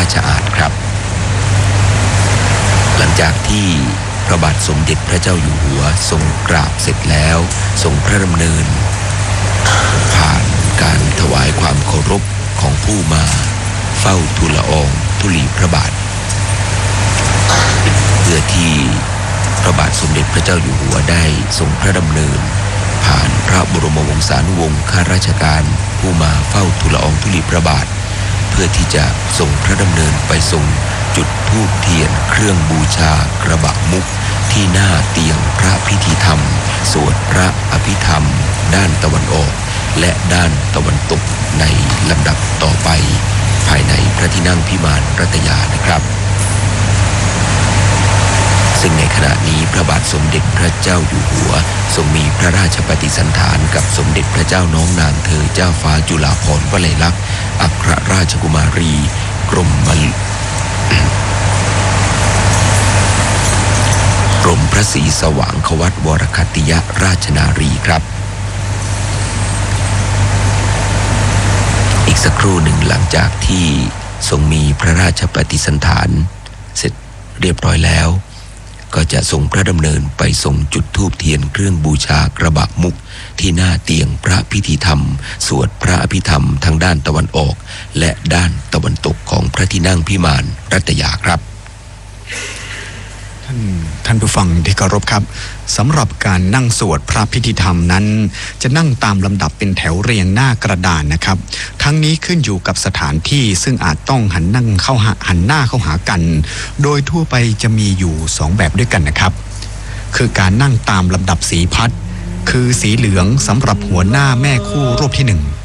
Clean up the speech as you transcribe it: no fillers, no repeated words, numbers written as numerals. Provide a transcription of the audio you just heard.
ชอาณครับหลังจากที่พระบาทสมเด็จพระเจ้าอยู่หัวทรงกราบเสร็จแล้วทรงพระดำเนินผ่านการถวายความเคารพของผู้มาเฝ้าทูลละอองธุลีพระบาทเพื่อที่พระบาทสมเด็จพระเจ้าอยู่หัวได้ทรงพระดำเนินผ่านพระบรมวงศานุวงศ์ข้าราชการผู้มาเฝ้าทูลละอองธุลีพระบาทเพื่อที่จะทรงพระดำเนินไปทรงจุดธูปเทียนเครื่องบูชากระบะมุกที่หน้าเตียงพระพิธีธรรมสวดพระอภิธรรมด้านตะวันออกและด้านตะวันตกในลำดับต่อไปภายในพระที่นั่งพิมานรัตยานะครับซึ่งในขณะนี้พระบาทสมเด็จพระเจ้าอยู่หัวทรงมีพระราชปฏิสันถานกับสมเด็จพระเจ้าน้องนางเธอเจ้าฟ้าจุฬาภรณ์วลัยลักษณ์อัครราชกุมารีกรมพระศรีสว่างควัตวรคัตติยราชนารีครับอีกสักครู่หนึ่งหลังจากที่ทรงมีพระราชปฏิสันถานเสร็จเรียบร้อยแล้วก็จะทรงพระดำเนินไปทรงจุดธูปเทียนเครื่องบูชากระบะมุกที่หน้าเตียงพระพิธีธรรมสวดพระอภิธรรมทางด้านตะวันออกและด้านตะวันตกของพระที่นั่งพิมานรัตยาครับท่านผู้ฟังที่เคารพครับสำหรับการนั่งสวดพระพิธีธรรมนั้นจะนั่งตามลำดับเป็นแถวเรียงหน้ากระดานนะครับทั้งนี้ขึ้นอยู่กับสถานที่ซึ่งอาจต้องหันหน้าเข้าหากันโดยทั่วไปจะมีอยู่2แบบด้วยกันนะครับคือการนั่งตามลำดับสีพัดคือสีเหลืองสำหรับหัวหน้าแม่คู่รูปที่